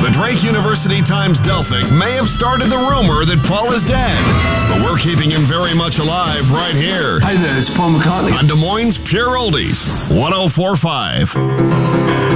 The Drake University Times-Delphic may have started the rumor that Paul is dead, but we're keeping him very much alive right here. Hi there, it's Paul McCartney. On Des Moines Pure Oldies, 104.5.